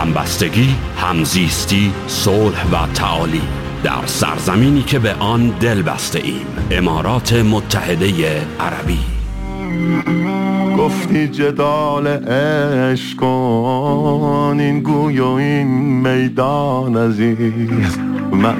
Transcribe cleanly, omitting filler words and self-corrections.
همبستگی، همزیستی، صلح و تعالی در سرزمینی که به آن دل بسته ایم، امارات متحده عربی. گفتی جدال عشق کن، این گوی و این میدان عزیز، من